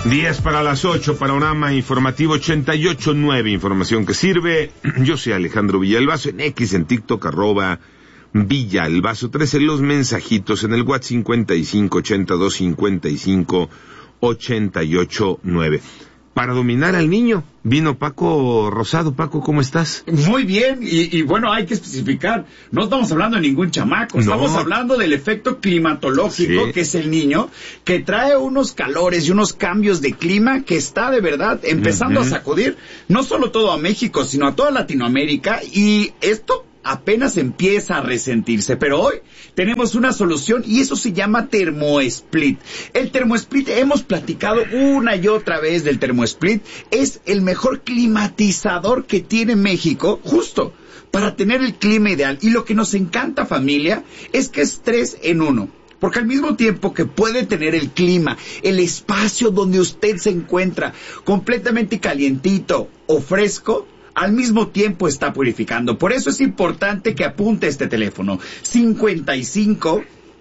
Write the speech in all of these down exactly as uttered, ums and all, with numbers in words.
diez para las ocho, panorama informativo ochenta y ocho punto nueve, información que sirve. Yo soy Alejandro Villalbazo, en X, en TikTok, arroba Villalbazo trece, los mensajitos en el WhatsApp cincuenta y cinco ochenta y dos cincuenta y cinco ochenta y ocho nueve. Para dominar al niño, vino Paco Rosado. Paco, ¿cómo estás? Muy bien, y, y bueno, hay que especificar, no estamos hablando de ningún chamaco, estamos no. hablando del efecto climatológico, sí. que es el niño, que trae unos calores y unos cambios de clima que está de verdad empezando uh-huh. a sacudir, no solo todo a México, sino a toda Latinoamérica, y esto apenas empieza a resentirse, pero hoy tenemos una solución y eso se llama TermoSplit. El TermoSplit, hemos platicado una y otra vez del TermoSplit, es el mejor climatizador que tiene México, justo para tener el clima ideal. Y lo que nos encanta, familia, es que es tres en uno. Porque al mismo tiempo que puede tener el clima, el espacio donde usted se encuentra completamente calientito o fresco, al mismo tiempo está purificando. Por eso es importante que apunte este teléfono. cincuenta y cinco,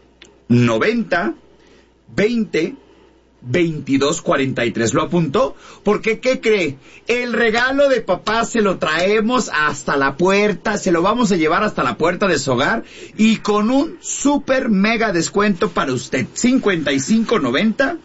noventa, veinte, veintidós cuarenta y tres. ¿Lo apuntó? Porque, ¿qué cree? El regalo de papá se lo traemos hasta la puerta, se lo vamos a llevar hasta la puerta de su hogar y con un super mega descuento para usted. cincuenta y cinco, noventa,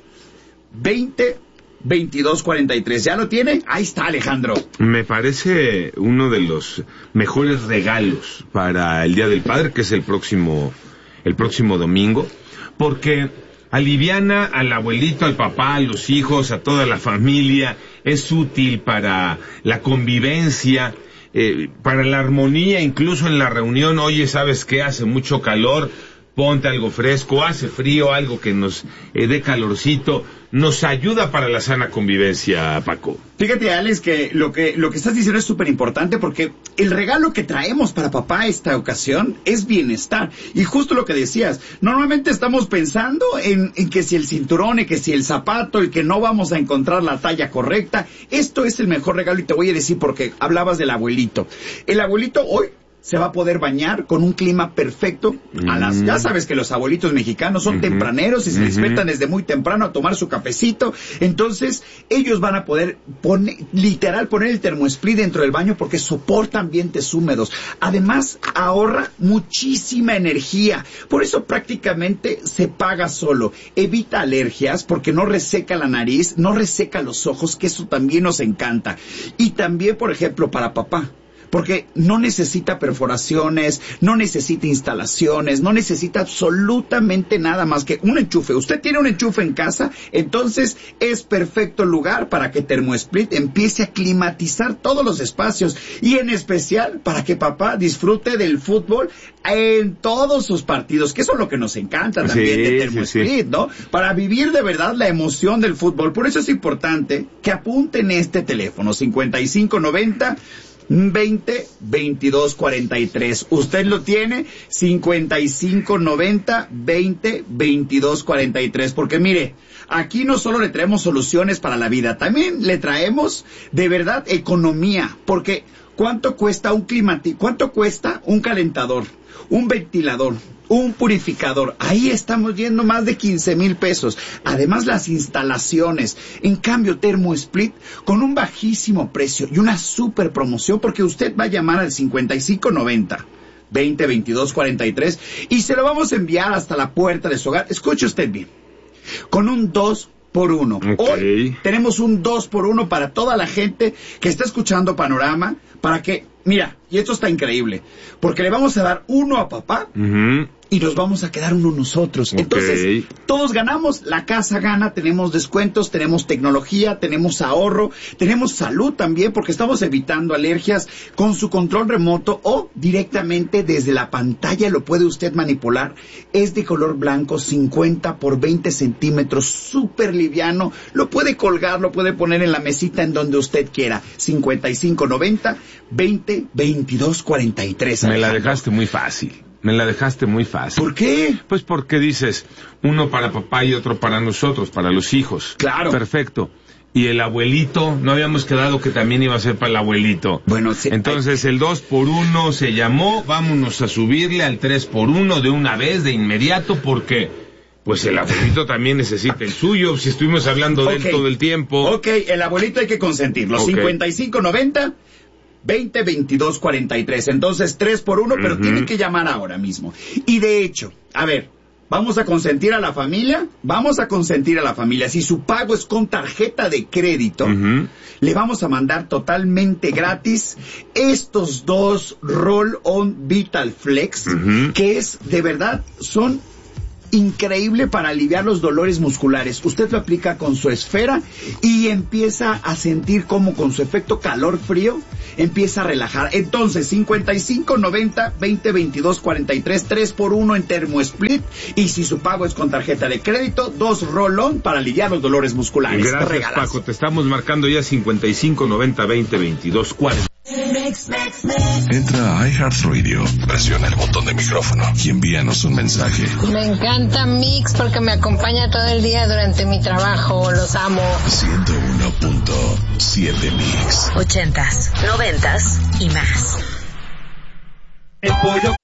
veinte, veintidós cuarenta y tres. ¿Ya lo tiene? Ahí está, Alejandro. Me parece uno de los mejores regalos para el Día del Padre, que es el próximo el próximo domingo, porque aliviana al abuelito, al papá, a los hijos, a toda la familia. Es útil para la convivencia, eh, para la armonía, incluso en la reunión. Oye, ¿sabes qué? Hace mucho calor, ponte algo fresco. Hace frío, algo que nos eh, dé calorcito. Nos ayuda para la sana convivencia, Paco. Fíjate, Alex, que lo que lo que estás diciendo es súper importante, porque el regalo que traemos para papá esta ocasión es bienestar. Y justo lo que decías, normalmente estamos pensando en, en que si el cinturón, y que si el zapato, y que no vamos a encontrar la talla correcta. Esto es el mejor regalo, y te voy a decir porque hablabas del abuelito. El abuelito hoy se va a poder bañar con un clima perfecto. A las, ya sabes que los abuelitos mexicanos son uh-huh. tempraneros y se uh-huh. despiertan desde muy temprano a tomar su cafecito. Entonces, ellos van a poder poner, literal, poner el TermoSplit dentro del baño porque soporta ambientes húmedos. Además, ahorra muchísima energía. Por eso prácticamente se paga solo. Evita alergias porque no reseca la nariz, no reseca los ojos, que eso también nos encanta. Y también, por ejemplo, para papá, porque no necesita perforaciones, no necesita instalaciones, no necesita absolutamente nada más que un enchufe. Usted tiene un enchufe en casa, entonces es perfecto lugar para que TermoSplit empiece a climatizar todos los espacios, y en especial para que papá disfrute del fútbol en todos sus partidos, que eso es lo que nos encanta también sí, de TermoSplit, sí, sí. ¿no? Para vivir de verdad la emoción del fútbol. Por eso es importante que apunten este teléfono, cincuenta y cinco, noventa, veinte, veintidós cuarenta y tres. Usted lo tiene, cincuenta y cinco, noventa, veinte, veintidós cuarenta y tres. Porque mire, aquí no solo le traemos soluciones para la vida, también le traemos de verdad economía. Porque ¿cuánto cuesta un climati- cuánto cuesta un calentador, un ventilador, un purificador? Ahí estamos yendo más de quince mil pesos. Además, las instalaciones. En cambio, TermoSplit, con un bajísimo precio y una super promoción, porque usted va a llamar al cincuenta y cinco, noventa, veinte, veintidós cuarenta y tres y se lo vamos a enviar hasta la puerta de su hogar. Escuche usted bien. Con un dos por uno. Okay. Hoy tenemos un dos por uno para toda la gente que está escuchando Panorama, para que, mira, y esto está increíble, porque le vamos a dar uno a papá uh-huh. y nos vamos a quedar uno nosotros. Okay. Entonces, todos ganamos, la casa gana, tenemos descuentos, tenemos tecnología, tenemos ahorro, tenemos salud también, porque estamos evitando alergias con su control remoto o directamente desde la pantalla lo puede usted manipular. Es de color blanco, cincuenta por veinte centímetros, súper liviano, lo puede colgar, lo puede poner en la mesita en donde usted quiera. cincuenta y cinco, noventa, veinte, veintidós cuarenta y tres. Me la dejaste muy fácil. Me la dejaste muy fácil. ¿Por qué? Pues porque dices, uno para papá y otro para nosotros, para los hijos. Claro. Perfecto. Y el abuelito, no habíamos quedado que también iba a ser para el abuelito. Bueno, sí. Entonces el dos por uno se llamó, vámonos a subirle al tres por uno de una vez, de inmediato, porque pues el abuelito también necesita el suyo, si estuvimos hablando de okay. él todo el tiempo. Ok, el abuelito hay que consentirlo. Okay. cincuenta y cinco noventa, veinte veintidós cuarenta y tres. Entonces, tres por uno, pero uh-huh. tienen que llamar ahora mismo. Y de hecho, a ver, vamos a consentir a la familia, vamos a consentir a la familia. Si su pago es con tarjeta de crédito, uh-huh. le vamos a mandar totalmente gratis estos dos Roll-On Vital Flex, uh-huh. que es, de verdad, son increíble para aliviar los dolores musculares. Usted lo aplica con su esfera y empieza a sentir como con su efecto calor-frío empieza a relajar. Entonces, cincuenta y cinco noventa, veinte veintidós cuarenta y tres, tres por uno en TermoSplit, y si su pago es con tarjeta de crédito, dos Roll-On para aliviar los dolores musculares. Gracias, regalazo. Paco, te estamos marcando ya cincuenta y cinco noventa, veinte veintidós cuarenta. Entra a iHeartRadio, presiona el botón de micrófono y envíanos un mensaje. Me encanta Mix porque me acompaña todo el día durante mi trabajo, los amo. ciento uno punto siete Mix. Ochentas, noventas y más. El pollo